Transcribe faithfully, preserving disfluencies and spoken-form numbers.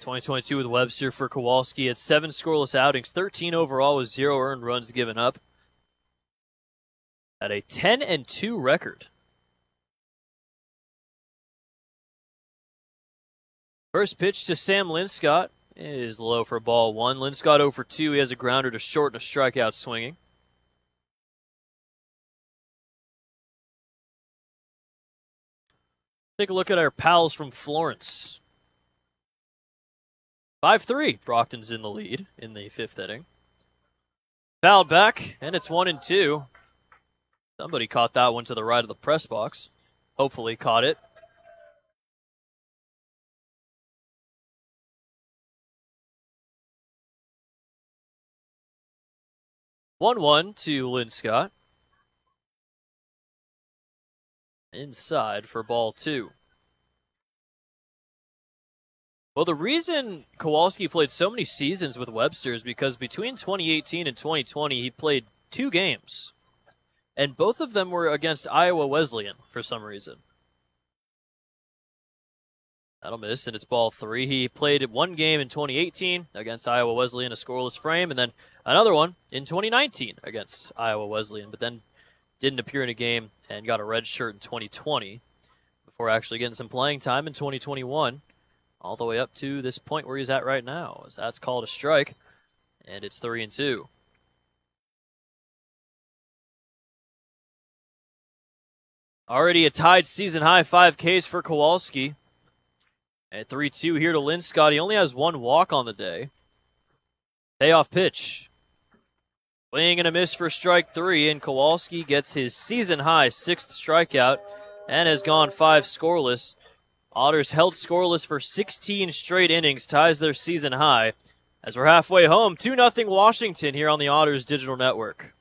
twenty twenty-two with Webster for Kowalski had seven scoreless outings, thirteen overall with zero earned runs given up. At a ten and two record. First pitch to Sam Linscott is low for ball one. Linscott oh for two. He has a grounder to short and a strikeout swinging. Take a look at our pals from Florence. five three. Brockton's in the lead in the fifth inning. Fouled back, and it's one and two. Somebody caught that one to the right of the press box. Hopefully caught it. one one to Linscott. Inside for ball two. Well, the reason Kowalski played so many seasons with Webster is because between twenty eighteen and twenty twenty, he played two games. And both of them were against Iowa Wesleyan for some reason. That'll miss, and it's ball three. He played one game in twenty eighteen against Iowa Wesleyan, a scoreless frame, and then another one in twenty nineteen against Iowa Wesleyan, but then didn't appear in a game and got a red shirt in twenty twenty before actually getting some playing time in twenty twenty-one, all the way up to this point where he's at right now, as that's called a strike, and it's three and two. Already a tied season-high five Ks for Kowalski. At three two here to Linscott. He only has one walk on the day. Payoff pitch. Swing and a miss for strike three, and Kowalski gets his season-high sixth strikeout and has gone five scoreless. Otters held scoreless for sixteen straight innings, ties their season high. As we're halfway home, two nothing Washington here on the Otters Digital Network.